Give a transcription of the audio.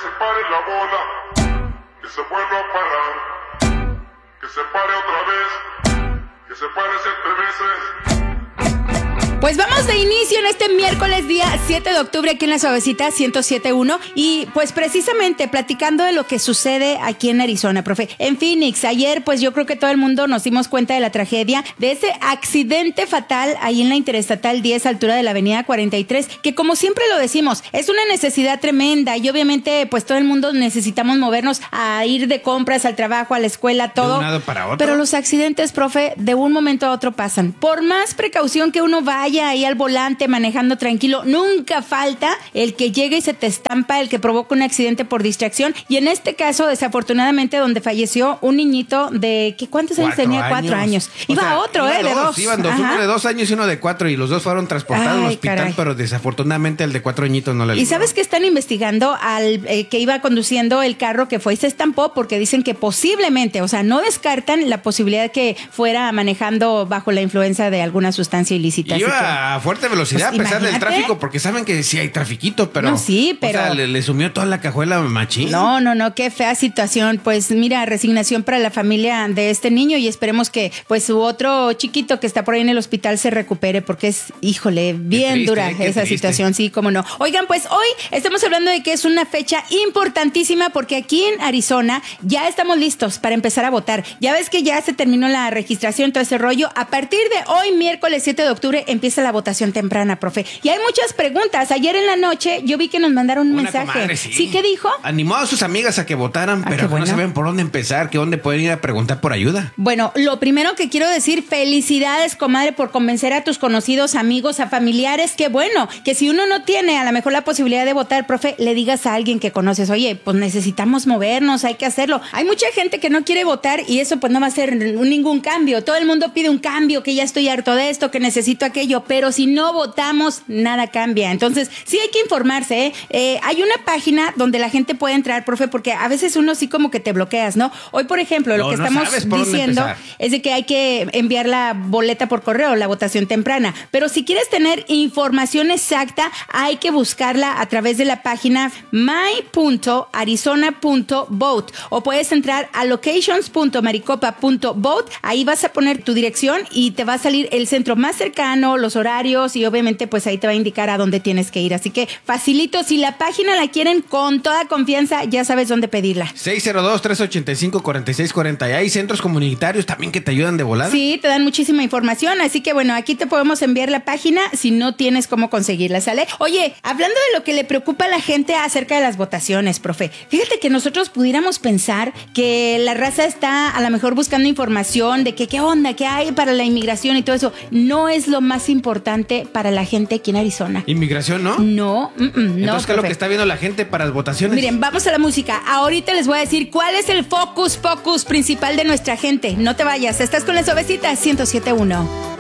se pare la bola, que se vuelva a parar, que se pare otra vez, que se pare 7 veces. Pues vamos de inicio en este miércoles día 7 de octubre aquí en La Suavecita 107.1 y pues precisamente platicando de lo que sucede aquí en Arizona, profe. En Phoenix, ayer pues yo creo que todo el mundo nos dimos cuenta de la tragedia, de ese accidente fatal ahí en la Interestatal 10, altura de la avenida 43, que como siempre lo decimos, es una necesidad tremenda y obviamente pues todo el mundo necesitamos movernos a ir de compras al trabajo, a la escuela, todo. De un lado para otro. Pero los accidentes, profe, de un momento a otro pasan. Por más precaución que uno vaya ahí al volante manejando tranquilo, nunca falta el que llega y se te estampa, el que provoca un accidente por distracción. Y en este caso, desafortunadamente, donde falleció un niñito de ¿cuántos años tenía? 4 años. Iba otro, de 2. Iban dos, uno de 2 años y uno de 4, y los dos fueron transportados al hospital, caray. Pero desafortunadamente el de 4 añitos no le libró. ¿Y sabes que están investigando al que iba conduciendo el carro que fue y se estampó? Porque dicen que posiblemente, o sea, no descartan la posibilidad que fuera manejando bajo la influencia de alguna sustancia ilícita. A fuerte velocidad, pues, a pesar imagínate. del tráfico, porque saben que sí hay trafiquito, pero... No, sí, pero... O sea, le sumió toda la cajuela machín. No, qué fea situación. Pues mira, resignación para la familia de este niño y esperemos que pues su otro chiquito que está por ahí en el hospital se recupere, porque es, híjole, bien triste, dura esa situación, sí, cómo no. Oigan, pues hoy estamos hablando de que es una fecha importantísima porque aquí en Arizona ya estamos listos para empezar a votar. Ya ves que ya se terminó la registración, todo ese rollo. A partir de hoy, miércoles 7 de octubre, empieza la votación temprana, profe. Y hay muchas preguntas. Ayer en la noche yo vi que nos mandaron un mensaje. Comadre, sí. ¿Qué dijo? Animó a sus amigas a que votaran, pero no saben por dónde empezar, que dónde pueden ir a preguntar por ayuda. Bueno, lo primero que quiero decir, felicidades, comadre, por convencer a tus conocidos, amigos, a familiares. Qué bueno, que si uno no tiene a lo mejor la posibilidad de votar, profe, le digas a alguien que conoces, oye, pues necesitamos movernos, hay que hacerlo. Hay mucha gente que no quiere votar y eso pues no va a ser ningún cambio. Todo el mundo pide un cambio, que ya estoy harto de esto, que necesito aquello, pero si no votamos, nada cambia. Entonces, sí hay que informarse, hay una página donde la gente puede entrar, profe, porque a veces uno sí como que te bloqueas, ¿no? Hoy, por ejemplo, lo que estamos diciendo es de que hay que enviar la boleta por correo, la votación temprana. Pero si quieres tener información exacta, hay que buscarla a través de la página my.arizona.vote o puedes entrar a locations.maricopa.vote. Ahí vas a poner tu dirección y te va a salir el centro más cercano, los horarios y obviamente pues ahí te va a indicar a dónde tienes que ir. Así que facilito, si la página la quieren con toda confianza, ya sabes dónde pedirla. 602-385-4640. Y hay centros comunitarios también que te ayudan de volada. Sí, te dan muchísima información, así que bueno, aquí te podemos enviar la página si no tienes cómo conseguirla, ¿sale? Oye, hablando de lo que le preocupa a la gente acerca de las votaciones, profe, fíjate que nosotros pudiéramos pensar que la raza está a lo mejor buscando información de que qué onda, qué hay para la inmigración y todo eso. No es lo más importante para la gente aquí en Arizona. ¿Inmigración, no? No, no. Entonces, ¿qué es lo que está viendo la gente para las votaciones? Miren, vamos a la música. Ahorita les voy a decir cuál es el focus principal de nuestra gente. No te vayas, estás con La Suavecita 107.1.